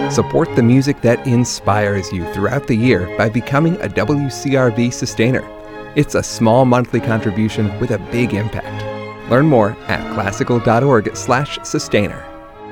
Support the music that inspires you throughout the year by becoming a WCRB sustainer. It's a small monthly contribution with a big impact. Learn more at classical.org/sustainer.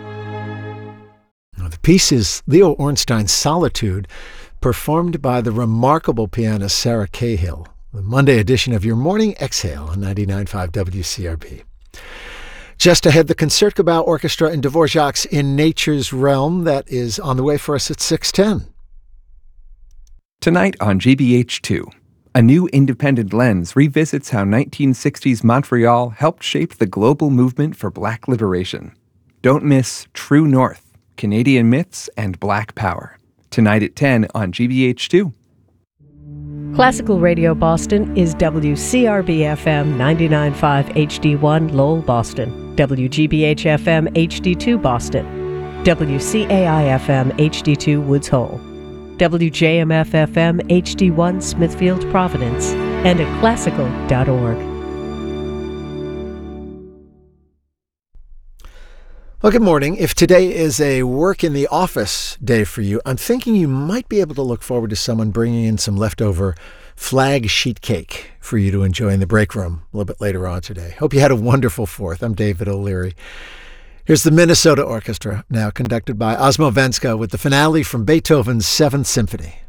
The piece is Leo Ornstein's Solitude, performed by the remarkable pianist Sarah Cahill. The Monday edition of your Morning Exhale on 99.5 WCRB. Just ahead, the Concertgebouw Orchestra and Dvorak's In Nature's Realm. That is on the way for us at 6:10. Tonight on GBH2, a new independent lens revisits how 1960s Montreal helped shape the global movement for Black liberation. Don't miss True North, Canadian Myths and Black Power. Tonight at 10 on GBH2. Classical Radio Boston is WCRB-FM 99.5 HD1 Lowell, Boston, WGBH-FM HD2 Boston, WCAI-FM HD2 Woods Hole, WJMF-FM HD1 Smithfield, Providence, and at classical.org. Well, good morning. If today is a work in the office day for you, I'm thinking you might be able to look forward to someone bringing in some leftover flag sheet cake for you to enjoy in the break room a little bit later on today. Hope you had a wonderful 4th. I'm David O'Leary. Here's the Minnesota Orchestra, now conducted by Osmo Venska, with the finale from Beethoven's 7th Symphony.